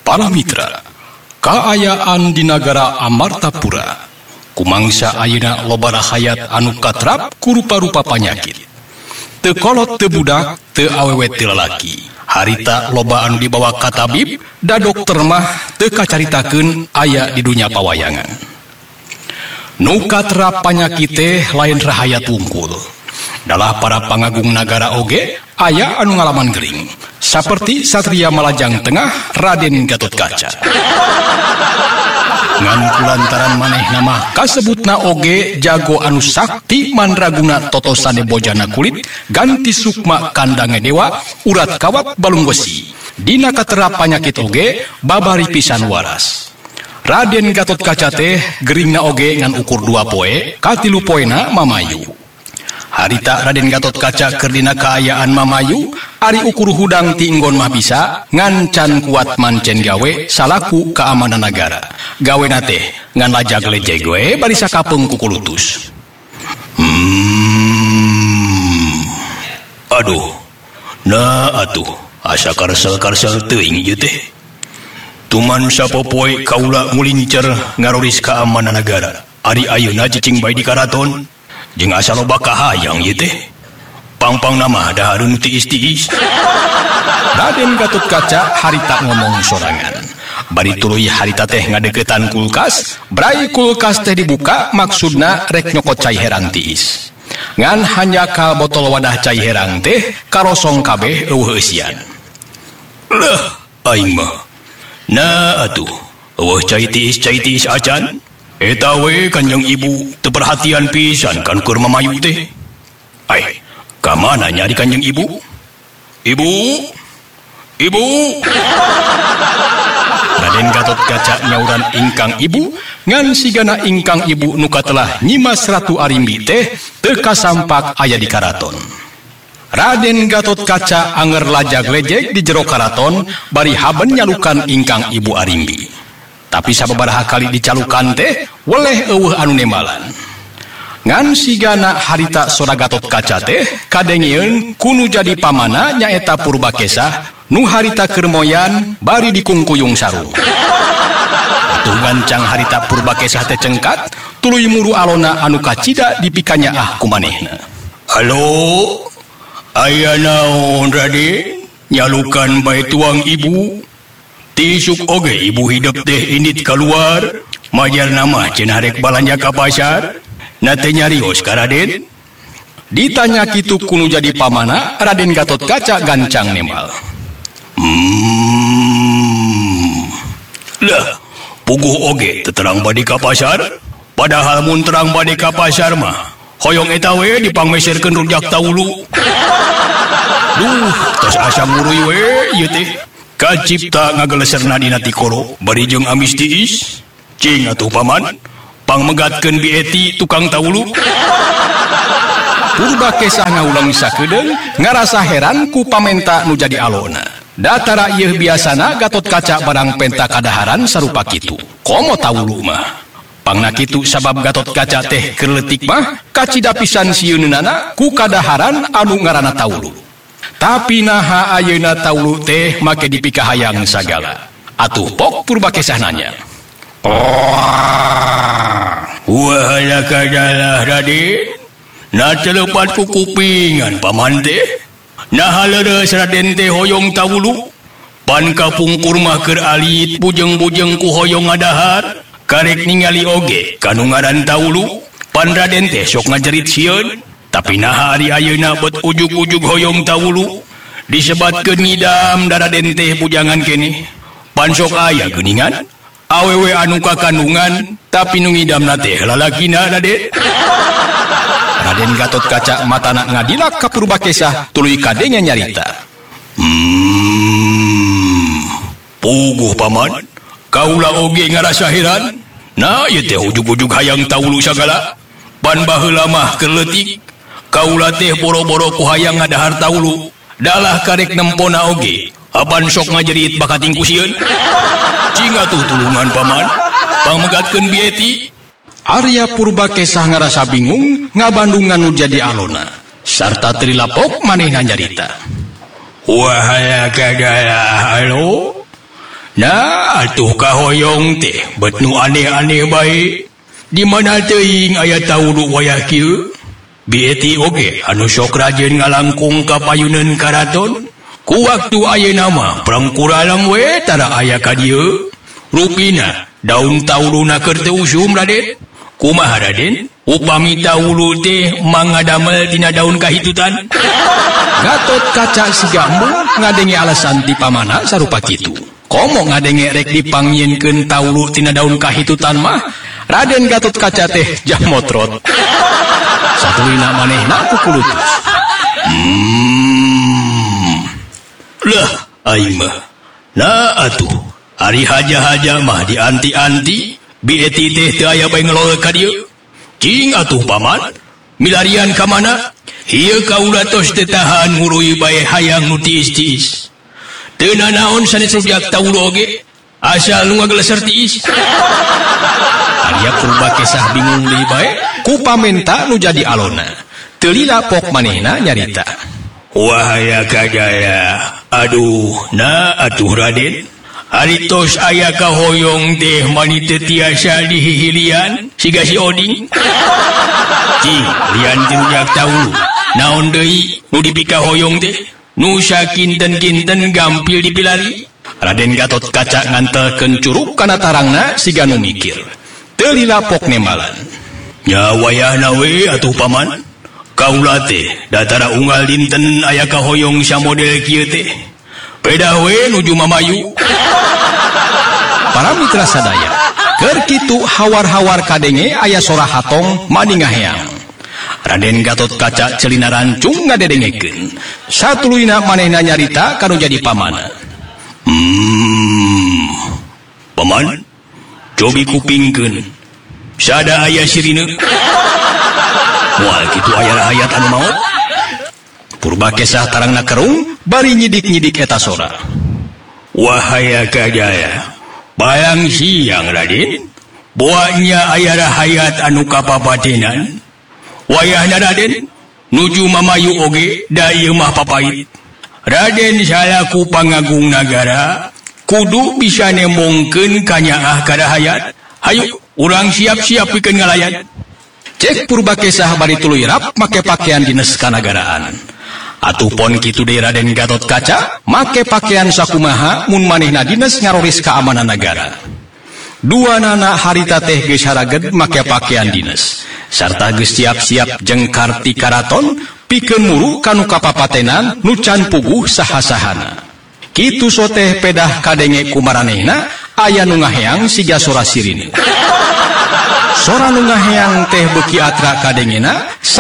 Para mitra, kaayaan di negara Amartapura kumangsa ayeuna loba rahayat anu katrap ku rupa-rupa panyakit. Teu kolot teu budak, teu awewe teu lalaki. Harita loba anu dibawa ka tabib da dokter mah teu kacaritakeun aya di dunya pawayangan. Nu katrap panyakit teh lain rahayat wungkul. Dalah para pangagung nagara oge aya anu ngalaman gering saperti Satria Malajang Tengah Raden Gatotkaca. Ngan kulantaran maneh nama kasebutna oge jago anu sakti mandraguna totosane bojana kulit ganti sukma kandange dewa urat kawat balung besi dina katerap panyakit oge babari pisan waras. Raden Gatotkaca teh geringna oge ngan ukur 2 poe katilu poena mamayu. Harita Raden Gatotkaca keur dina kaayaan mamayu ari ukur hudang ti enggon mah bisa ngancan kuat mancen gawe salaku keamanan negara. Gawena teh ngan lajag lejeg we bari sakapeung ku kulutus. Aduh. Nah atuh asa karsel-karsel teuing ieu teh. Tuman sapopoe kaula ngulincer ngaroris keamanan negara. Ari ayeuna cicing bae di karaton. Jeung asa loba kahayang ieu teh. Pang-pang nama dahareun tiis-tiis. Raden Gatotkaca harita ngomong sorangan. Bari tuluy harita teh ngadeuketan kulkas, brai kulkas teh dibuka maksudna rek nyokot cai herang tiis. Ngan hanjakal botol wadah cai herang teh karosong kabeh eueuh eusian. Leuh aing mah. Nah atuh, eueuh cai tiis acan. Eta we Kanjeng Ibu teu perhatian pisan kan keur mamayu teh. Ai, ka mana nyari Kanjeng Ibu? Ibu. Raden Gatotkaca nyauran ingkang ibu ngan sigana ingkang ibu nu katelah nyimas Ratu Arimbi teh teu kasampak aya di karaton. Raden Gatotkaca anger lajag lejeg di jero karaton bari haben nyalukan ingkang ibu Arimbi. Tapi sababaraha kali dicalukan teh weleh eueuh anu nemalan. Ngan sigana harita Sora Gatotkaca teh kadengieun kunu jadi pamana nyaeta Purbakesa nu harita keur moyan bari dikungkuyung sarung. Atuh gancang harita Purbakesa teh cengkat tuluy muru alona anu kacida dipikanya ku manehna. Halo, aya naon Raden? Nyalukan bae tuang ibu. Tisuk oge ibu hidup teh indit keluar. Majar nama cenah rek balanja ka pasar. Na teh nyarios ka Raden? Ditanya kitu kunu jadi pamana, Raden Gatotkaca gancang nemal. Lah, puguh oge teu terang bade ka pasar. Padahal mun terang bade ka pasar mah hoyong eta we dipangmeserkeun rujak taulu. Duh, tos asa muruy we ieu teh. Kacipta ngageleserna dina tikoro bari jeung amis tiis. Cing atuh paman, pangmegatkeun bieti tukang taulu. Purbakesa ngaulang sakedeung ngarasa heran ku pamenta nu jadi alona. Datara ieu biasana Gatotkaca barang penta kadaharan sarupa kitu. Komo taulu mah. Pangna kitu sabab Gatotkaca teh keur leutik mah kacida pisan sieunana ku kadaharan anu ngaranna taulu. Tapi naha ayeuna taulu teh make dipikahayang sagala. Atuh pok Purbakesa nanya. Wahala kadalah Raden. Na telepat ku kupingan paman teh. Nah leres Raden teh hoyong taulu. Pan kapungkur mah keur alit bujeng-bujeng ku hoyong ngadahar. Karek ningali oge kanu ngaran taulu. Pan Raden teh sok ngajerit sieun. Tapi nah ari ayeuna bet ujug-ujug hoyong taulu. Disebatkeun ngidam da Raden teh bujangan keneh. Pan sok aya geuningan. Awewe anu kakandungan tapi nu ngidamna teh lalakina Raden. Raden Gatotkaca matana ngadilak ka Purbakesa tuluy kadenge nyarita. Puguh paman, kaula oge ngarasa heran. Nah ieu teh ujug-ujug hayang taulu sagala. Pan baheula mah keur leutik. Kaula teh boro-boro ku hayang ngadahar taulu. Dalah karek nempona oge. Apan sok ngajerit bakating kusieun. Cing atuh tulungan paman. Pangmegatkeun bieti. Arya Purbakesa ngarasa bingung ngabandungan nu jadi alona. Sarta trilapok manehna nyarita. Wahaya kadalah halo. Nah, atuh kahoyong teh bet nu aneh-aneh bae. Di mana teuing aya taulu wayah kieu? Bieti oge anu sok rajeun ngalangkung ka payuneun karaton. Ku waktu ayeuna mah prangkuralang we tara aya ka dieu. Rupina daun tauluna keur teu usum Raden. Kumaha Raden? Upami taulu teh mangadamel dina daun kahitutan. Gatot Kaca siga embung ngadenge alasan ti pamana sarupa kitu. Komo ngadenge rek dipangieunkeun taulu tina daun kahitutan mah Raden Gatot Kaca teh jamotrot. Satulina manehna kukulutus. Lah, aing mah. Nah atuh, ari haja-haja mah dianti-anti, bieti teh teu aya bae ngelol ka dieu. Cing atuh paman, milarian ka mana? Ieu kaula tos teu tahan ngurui bae hayang nu tiis-tiis. Teu nanaon sanes rujak taulu oge, asal nu ngageleser tiis. Arya Purbakesah bingung deui bae, ku pamenta nu jadi alona. Teu lila pok manehna nyarita. Wahaya kajaya, aduh, nah atuh Raden. Ari tos aya kahoyong teh mani teu tiasa dihihilian, siga si Oding. Cing, lian ti rujak taulu. Naon deui nu dipika hoyong teh? Nu sakinten-kinten gampil dipilari. Raden Gatot Kaca ngantelkeun curug kana tarangna siga nu mikir. Teu lila pok nembalan. Nya wayahna we atuh paman. Kaula teh datara unggal dinten aya kahoyong sa model kieu teh. Pedah we nuju mamayu. Para mitra sadaya, keur kitu hawar-hawar kadenge aya sora hatong mani ngaheang. Raden Gatot Kaca celina rancung ngadedengekeun. Satuluyna manehna nyarita kanu jadi pamana. Paman, cobi kupingkeun. Sada aya sirina. Moal kitu aya rahayat anu maot. Purbakesah tarangna kerung bari nyidik-nyidik eta sora. Wahaya kajaya, bayang siang Raden. Boanya aya rahayat anu kapapatenan. Wayahna Raden nuju mamayu oge da ieu mah papait. Raden salaku pangagung nagara kudu bisa nemongkeun kanyaah ka rahayat. Hayu urang siap-siap pikeun ngalayan. Cek Purbakesah bari tuluy rap make pakaian dinas kanagaraan. Atuh pon kitu deui Raden Gatot Kaca make pakaian sakumaha mun manehna dinas ngaroris keamanan negara. Duanana harita teh geus haraged make pakaian dinas sarta geus siap-siap jeung karti karaton pikeun muru kanu kapapatenan nu can puguh saha-sahana. Kitu soteh pedah kadenge kumaranehna aya nu ngaheang siga sora sirine. Sora nu ngaheang teh beuki atra kadengena